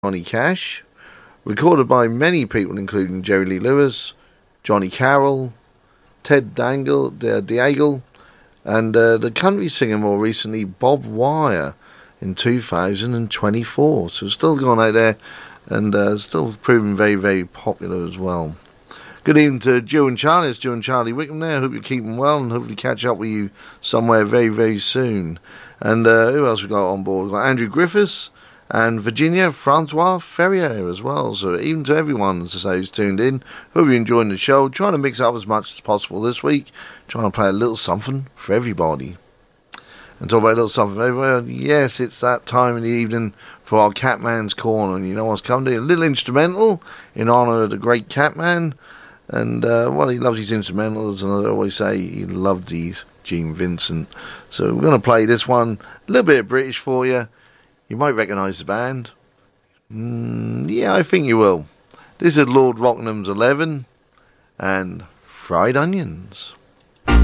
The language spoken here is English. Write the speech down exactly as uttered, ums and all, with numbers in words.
Johnny Cash, recorded by many people including Jerry Lee Lewis, Johnny Carroll, Ted Dangle, uh, Diaghill, and uh, the country singer more recently, Bob Wire, in two thousand twenty-four. So still going out there and uh, still proving very, very popular as well. Good evening to Joe and Charlie. It's Joe and Charlie Wickham there. Hope you're keeping well and hopefully catch up with you somewhere very, very soon. And uh, who else we got on board? We've got Andrew Griffiths and Virginia Francois Ferrier as well. So even to everyone, as I say, who's tuned in, hope you're enjoying the show. Trying to mix up as much as possible this week. Trying to play a little something for everybody. And talk about a little something for everybody. Yes, it's that time in the evening for our Catman's Corner. And you know what's coming to? A little instrumental in honour of the great Catman. And, uh, well, he loves his instrumentals, and I always say he loved these, Gene Vincent. So we're going to play this one, a little bit of British for you. You might recognise the band. Mm, yeah, I think you will. This is Lord Rockham's eleven and Fried Onions.